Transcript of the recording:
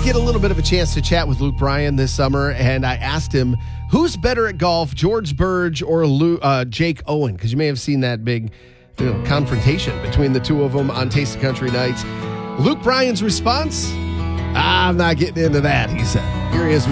get a little bit of a chance to chat with Luke Bryan this summer, and I asked him who's better at golf, George Burge or Jake Owen, because you may have seen that big confrontation between the two of them on Taste of Country nights. Luke Bryan's response, I'm not getting into that, he said. Here he is.